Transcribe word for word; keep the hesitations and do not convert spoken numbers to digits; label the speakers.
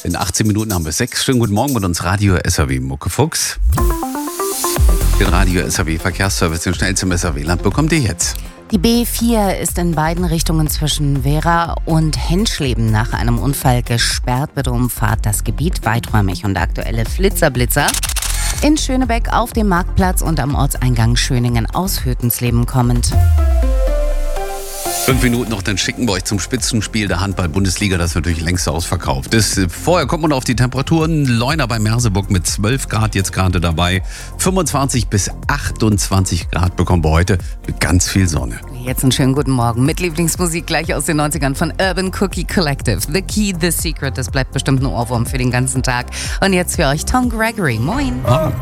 Speaker 1: In achtzehn Minuten haben wir sechs. Schönen guten Morgen mit uns Radio S R W Muckefuchs. Den Radio S R W Verkehrsservice, den schnellsten S R W-Land bekommt ihr jetzt.
Speaker 2: Die B vier ist in beiden Richtungen zwischen Vera und Henschleben nach einem Unfall gesperrt. Bitte umfahrt das Gebiet weiträumig und aktuelle Flitzerblitzer. In Schönebeck auf dem Marktplatz und am Ortseingang Schöningen aus Hütensleben kommend.
Speaker 1: Fünf Minuten noch, dann schicken wir euch zum Spitzenspiel der Handball-Bundesliga. Das ist natürlich längst ausverkauft. Das, vorher kommt man auf die Temperaturen. Leuna bei Merseburg mit zwölf Grad jetzt gerade dabei. fünfundzwanzig bis achtundzwanzig Grad bekommen wir heute mit ganz viel Sonne.
Speaker 2: Jetzt einen schönen guten Morgen mit Lieblingsmusik gleich aus den neunzigern von Urban Cookie Collective. The Key, The Secret, das bleibt bestimmt ein Ohrwurm für den ganzen Tag. Und jetzt für euch Tom Gregory. Moin.
Speaker 1: Ah.